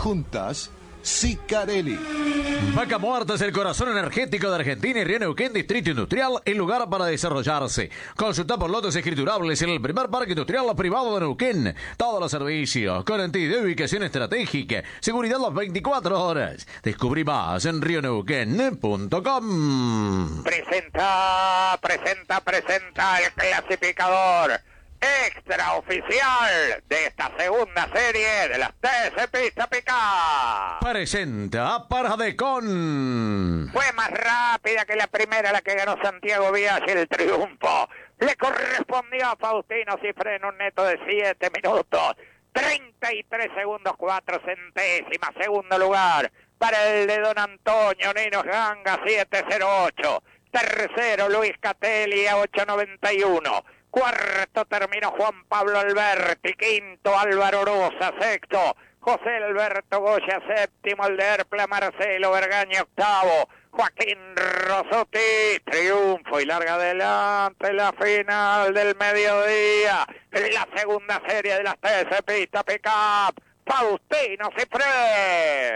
Juntas, Sicarelli. Vaca Muerta es el corazón energético de Argentina y Río Neuquén, Distrito Industrial, el lugar para desarrollarse. Consulta por lotes escriturables en el primer parque industrial privado de Neuquén. Todos los servicios, garantía de ubicación estratégica, seguridad las 24 horas. Descubrí más en rioneuquén.com. Presenta el clasificador extraoficial de esta segunda serie de las TC Pista Pickup. Presenta Paradecon. Fue más rápida que la primera, la que ganó Santiago Biaggi, el triunfo. Le correspondió a Faustino Cifré en un neto de 7 minutos. 33 segundos 4 centésimas. Segundo lugar para el de Don Antonio Ninos Ganga, 708. Tercero Luis Catelli a 891. Cuarto terminó Juan Pablo Alberti. Quinto Álvaro Orosa. Sexto José Alberto Goya. Séptimo el de Erpla Marcelo Vergaña. Octavo Joaquín Rosotti. Triunfo y larga adelante la final del mediodía. La segunda serie de las TC Pista Pickup. Faustino Cifré.